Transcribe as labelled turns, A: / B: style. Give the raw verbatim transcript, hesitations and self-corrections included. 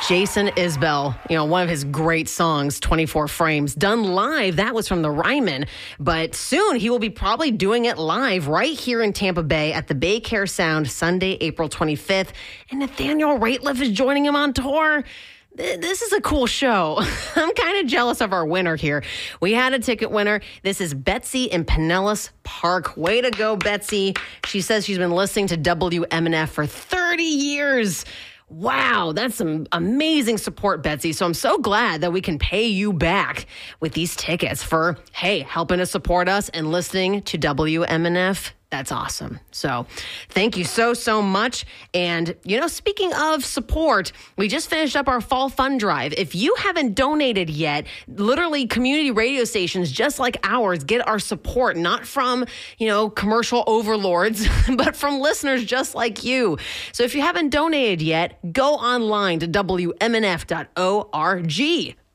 A: Jason Isbell, you know, one of his great songs, twenty-four frames, done live. That was from the Ryman. But soon he will be probably doing it live right here in Tampa Bay at the Bay Care Sound, Sunday, April twenty-fifth. And Nathaniel Rateliff is joining him on tour. This is a cool show. I'm kind of jealous of our winner here. We had a ticket winner. This is Betsy in Pinellas Park. Way to go, Betsy. She says she's been listening to W M N F for thirty years. Wow, that's some amazing support, Betsy. So I'm so glad that we can pay you back with these tickets for, hey, helping to support us and listening to W M N F. That's awesome. So thank you so, so much. And, you know, speaking of support, we just finished up our fall fund drive. If you haven't donated yet, literally community radio stations just like ours get our support, not from, you know, commercial overlords, but from listeners just like you. So if you haven't donated yet, go online to W M N F dot org.